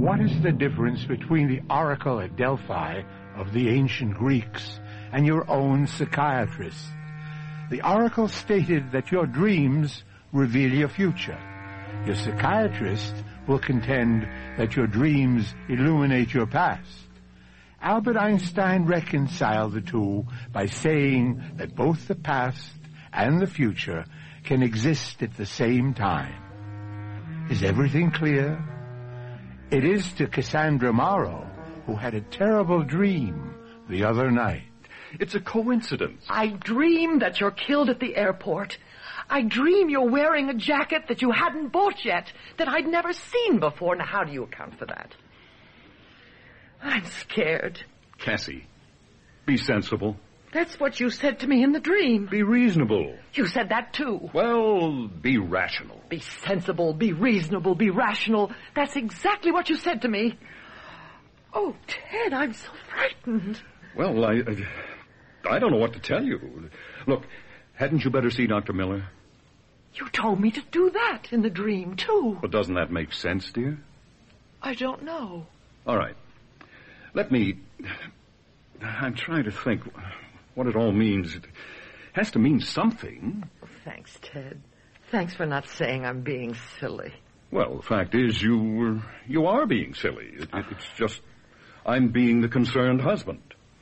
What is the difference between the oracle at Delphi of the ancient Greeks and your own psychiatrist? The oracle stated that your dreams reveal your future. Your psychiatrist will contend that your dreams illuminate your past. Albert Einstein reconciled the two by saying that both the past and the future can exist at the same time. Is everything clear? It is to Cassandra Morrow, who had a terrible dream the other night. It's a coincidence. I dream that you're killed at the airport. I dream you're wearing a jacket that you hadn't bought yet, that I'd never seen before. Now, how do you account for that? I'm scared. Cassie, be sensible. That's what you said to me in the dream. Be reasonable. You said that, too. Well, be rational. Be sensible, be reasonable, be rational. That's exactly what you said to me. Oh, Ted, I'm so frightened. Well, I don't know what to tell you. Look, hadn't you better see Dr. Miller? You told me to do that in the dream, too. But doesn't that make sense, dear? I don't know. All right. I'm trying to think what it all means. It has to mean something. Thanks, Ted. Thanks for not saying I'm being silly. Well, the fact is, you are being silly. It's just, I'm being the concerned husband.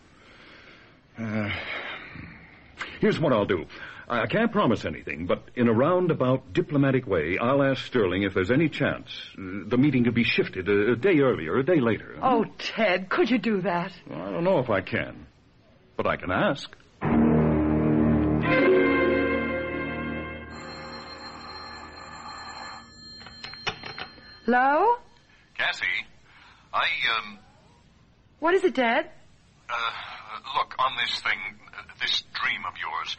Here's what I'll do. I can't promise anything, but in a roundabout diplomatic way, I'll ask Sterling if there's any chance the meeting could be shifted a day earlier, a day later. Oh, Ted, could you do that? Well, I don't know if I can, but I can ask. Hello? Cassie, What is it, Dad? Look, on this thing, this dream of yours,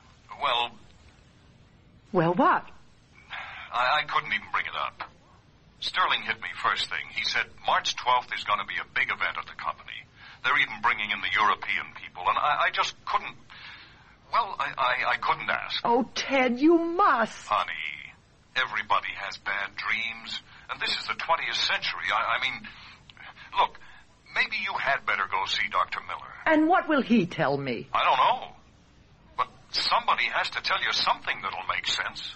Well, what? I couldn't even bring it up. Sterling hit me first thing. He said March 12th is going to be a big event at the company. They're even bringing in the European people, and I just couldn't... Well, I couldn't ask. Oh, Ted, you must. Honey, everybody has bad dreams, and this is the 20th century. I mean, look, maybe you had better go see Dr. Miller. And what will he tell me? I don't know. But somebody has to tell you something that'll make sense.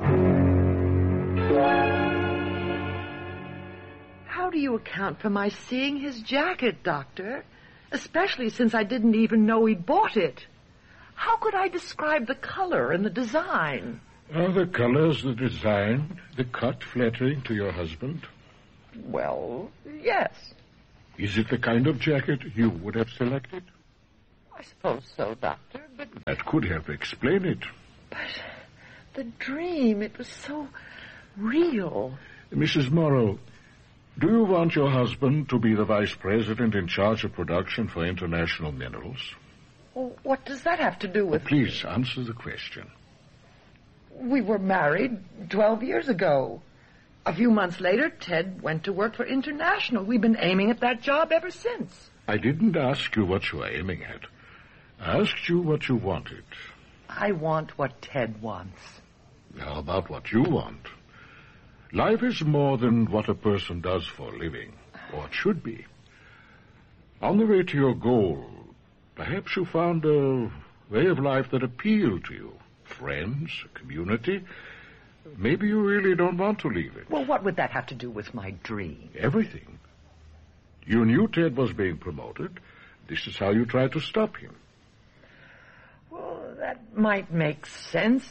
How do you account for my seeing his jacket, Doctor? Especially since I didn't even know he'd bought it. How could I describe the color and the design? Are the colors, the design, the cut flattering to your husband? Well, yes. Is it the kind of jacket you would have selected? I suppose so, Doctor, but... That could help explain it. But the dream, it was so real. Mrs. Morrow, do you want your husband to be the vice president in charge of production for International Minerals? Well, what does that have to do with... Please answer the question. We were married 12 years ago. A few months later, Ted went to work for International. We've been aiming at that job ever since. I didn't ask you what you were aiming at. I asked you what you wanted. I want what Ted wants. How about what you want? Life is more than what a person does for a living, or it should be. On the way to your goal, perhaps you found a way of life that appealed to you. Friends, a community. Maybe you really don't want to leave it. Well, what would that have to do with my dream? Everything. You knew Ted was being promoted. This is how you tried to stop him. Well, that might make sense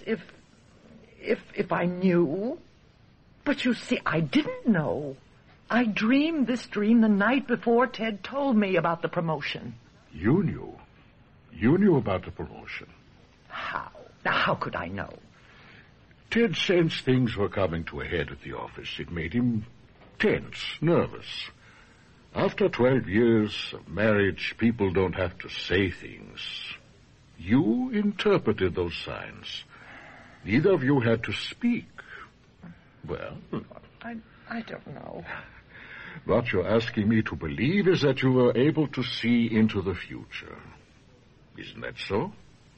if I knew. But you see, I didn't know. I dreamed this dream the night before Ted told me about the promotion. You knew. You knew about the promotion. How? Now, how could I know? Ted sensed things were coming to a head at the office. It made him tense, nervous. After 12 years of marriage, people don't have to say things. You interpreted those signs. Neither of you had to speak. Well... I don't know. What you're asking me to believe is that you were able to see into the future. Isn't that so?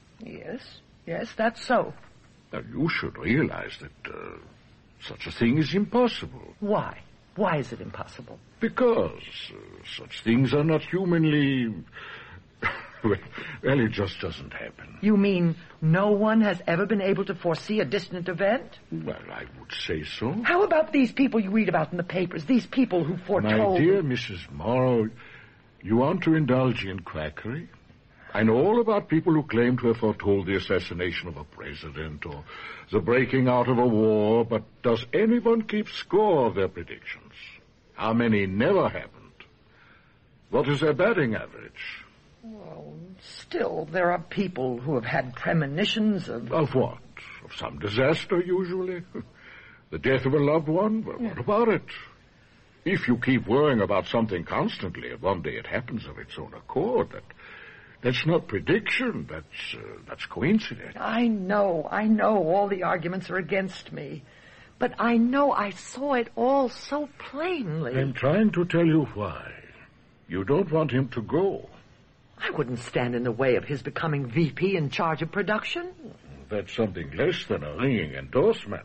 Yes, that's so. Now, you should realize that such a thing is impossible. Why? Why is it impossible? Because such things are not humanly... well, it just doesn't happen. You mean no one has ever been able to foresee a distant event? Well, I would say so. How about these people you read about in the papers? These people who foretold... My dear Mrs. Morrow, you want to indulge in quackery? I know all about people who claim to have foretold the assassination of a president or the breaking out of a war, but does anyone keep score of their predictions? How many never happened? What is their batting average? Well, still, there are people who have had premonitions of... Of what? Of some disaster, usually? The death of a loved one? Well, what about it? If you keep worrying about something constantly, and one day it happens of its own accord, that's not prediction, that's coincidence. I know, all the arguments are against me. But I know I saw it all so plainly. I'm trying to tell you why. You don't want him to go. I wouldn't stand in the way of his becoming VP in charge of production. That's something less than a ringing endorsement.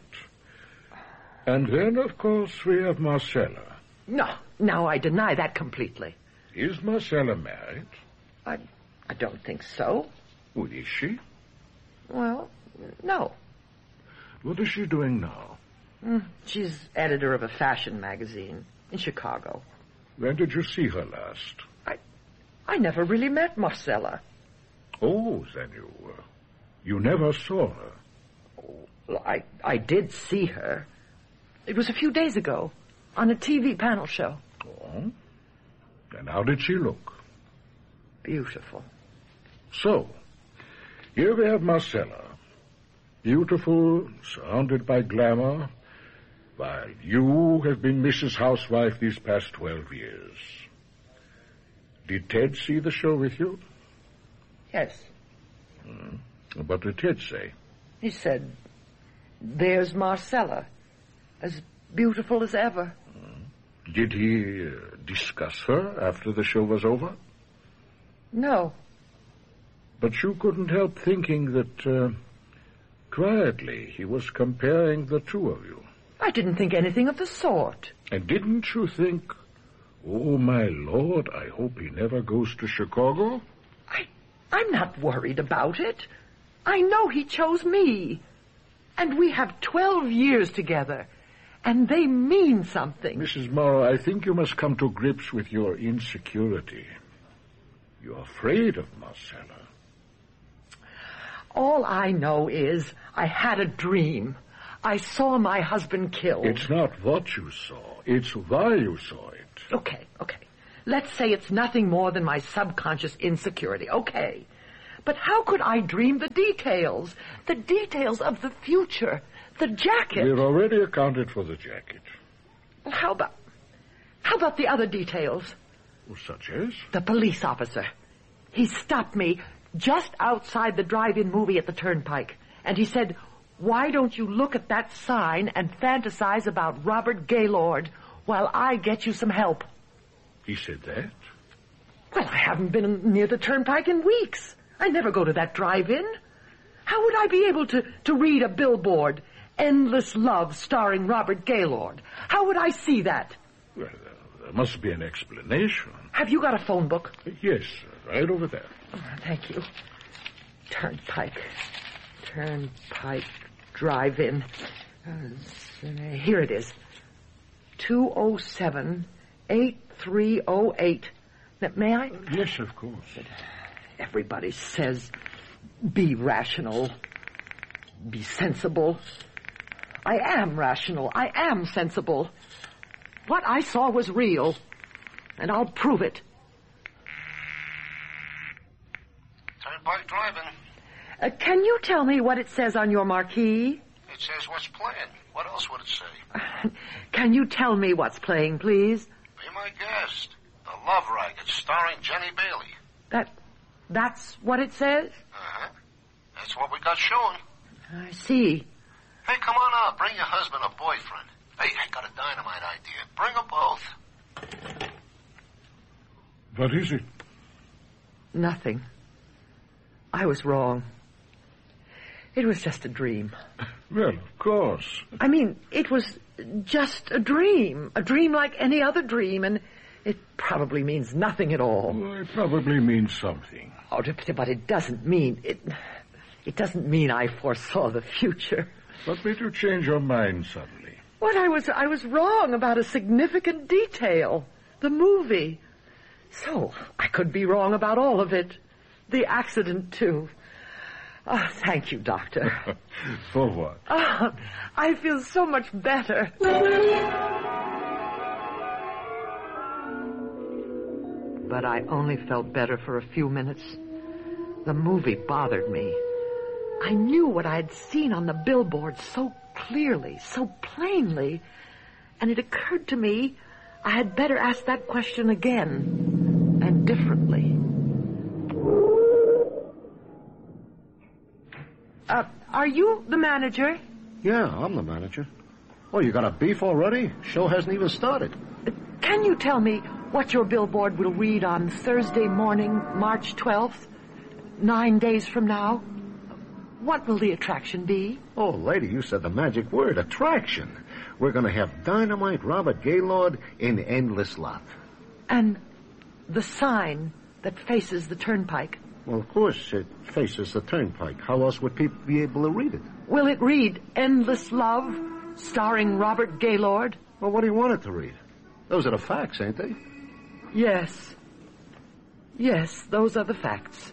And then, of course, we have Marcella. No, I deny that completely. Is Marcella married? I don't think so. Well, is she? Well, no. What is she doing now? She's editor of a fashion magazine in Chicago. When did you see her last? I never really met Marcella. Oh, then you never saw her. Well, I did see her. It was a few days ago on a TV panel show. Oh? And how did she look? Beautiful. So, here we have Marcella. Beautiful, surrounded by glamour, while you have been Mrs. Housewife these past 12 years. Did Ted see the show with you? Yes. What did Ted say? He said, there's Marcella, as beautiful as ever. Did he discuss her after the show was over? No. But you couldn't help thinking that, quietly, he was comparing the two of you. I didn't think anything of the sort. And didn't you think, oh, my Lord, I hope he never goes to Chicago? I'm not worried about it. I know he chose me. And we have 12 years together. And they mean something. Mrs. Morrow, I think you must come to grips with your insecurity. You're afraid of Marcella. All I know is I had a dream. I saw my husband killed. It's not what you saw. It's why you saw it. Okay. Let's say it's nothing more than my subconscious insecurity. Okay. But how could I dream the details? The details of the future. The jacket. We've already accounted for the jacket. How about the other details? Such as? The police officer. He stopped me just outside the drive-in movie at the Turnpike. And he said, why don't you look at that sign and fantasize about Robert Gaylord while I get you some help? He said that? Well, I haven't been near the Turnpike in weeks. I never go to that drive-in. How would I be able to read a billboard, Endless Love starring Robert Gaylord? How would I see that? Well, there must be an explanation. Have you got a phone book? Yes, right over there. Oh, thank you. Turnpike Drive-In. Here it is. 207-8308. May I? Yes, of course. Everybody says, be rational, be sensible. I am rational. I am sensible. What I saw was real, and I'll prove it. Turnpike Drive-In. Can you tell me what it says on your marquee? It says what's playing. What else would it say? Can you tell me what's playing, please? Be my guest. The Love Racket, starring Jenny Bailey. That's what it says? Uh-huh. That's what we got showing. I see. Hey, come on out. Bring your husband or boyfriend. Hey, I got a dynamite idea. Bring them both. What is it? Nothing. I was wrong. It was just a dream. Well, of course. I mean, it was just a dream like any other dream, and it probably means nothing at all. Well, it probably means something. Oh, but it doesn't mean... It doesn't mean I foresaw the future. What made you change your mind suddenly? What, I was wrong about a significant detail. The movie. So, I could be wrong about all of it. The accident, too. Oh, thank you, Doctor. For what? Oh, I feel so much better. But I only felt better for a few minutes. The movie bothered me. I knew what I had seen on the billboard so clearly, so plainly, and it occurred to me I had better ask that question again, and differently. Are you the manager? Yeah, I'm the manager. Oh, you got a beef already? Show hasn't even started. Can you tell me what your billboard will read on Thursday morning, March 12th, 9 days from now? What will the attraction be? Oh, lady, you said the magic word, attraction. We're going to have Dynamite Robert Gaylord in Endless Love. And the sign that faces the turnpike? Well, of course, it faces the turnpike. How else would people be able to read it? Will it read Endless Love, starring Robert Gaylord? Well, what do you want it to read? Those are the facts, ain't they? Yes. Yes, those are the facts.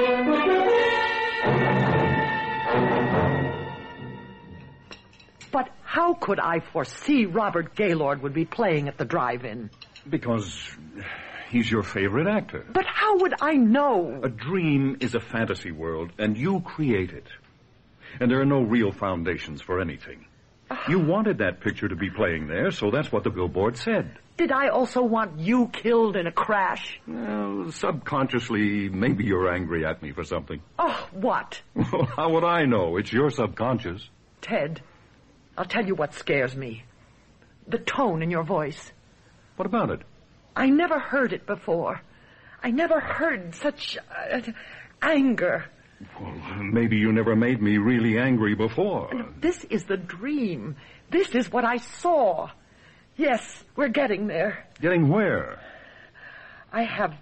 But how could I foresee Robert Gaylord would be playing at the drive-in? Because he's your favorite actor. But how would I know? A dream is a fantasy world, and you create it. And there are no real foundations for anything. You wanted that picture to be playing there, so that's what the billboard said. Did I also want you killed in a crash? Well, subconsciously, maybe you're angry at me for something. Oh, what? Well, how would I know? It's your subconscious. Ted, I'll tell you what scares me. The tone in your voice. What about it? I never heard it before. I never heard such anger. Well, maybe you never made me really angry before. This is the dream. This is what I saw. Yes, we're getting there. Getting where? I have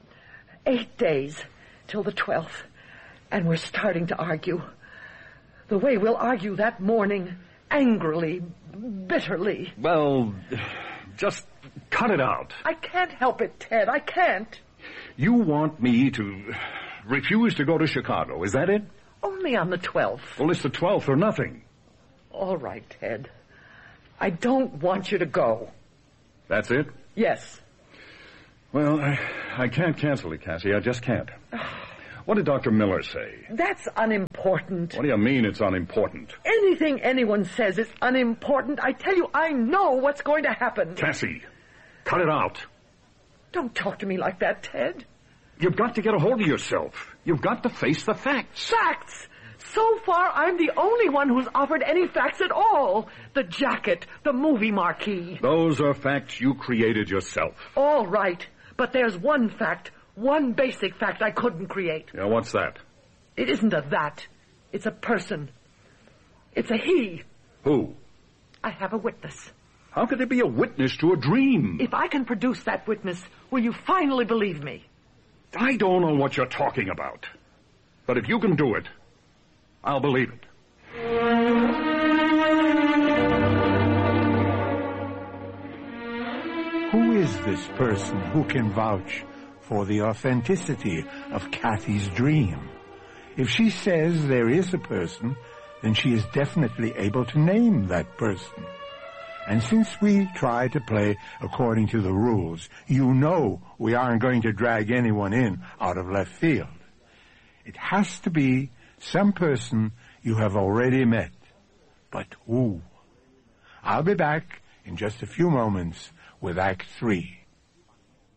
8 days till the 12th, and we're starting to argue. The way we'll argue that morning, angrily, bitterly. Well, just cut it out. I can't help it, Ted. I can't. You want me to refuse to go to Chicago, is that it? Only on the 12th. Well, it's the 12th or nothing. All right, Ted. I don't want you to go. That's it? Yes. Well, I can't cancel it, Cassie. I just can't. What did Dr. Miller say? That's unimportant. What do you mean it's unimportant? Anything anyone says is unimportant. I tell you, I know what's going to happen. Cassie, cut it out. Don't talk to me like that, Ted. You've got to get a hold of yourself. You've got to face the facts. Facts! So far, I'm the only one who's offered any facts at all. The jacket, the movie marquee. Those are facts you created yourself. All right, but there's one fact, one basic fact I couldn't create. Yeah, what's that? It isn't a that. It's a person. It's a he. Who? I have a witness. How could there be a witness to a dream? If I can produce that witness, will you finally believe me? I don't know what you're talking about. But if you can do it, I'll believe it. Who is this person who can vouch for the authenticity of Kathy's dream? If she says there is a person, then she is definitely able to name that person. And since we try to play according to the rules, you know we aren't going to drag anyone in out of left field. It has to be some person you have already met. But who? I'll be back in just a few moments with Act 3.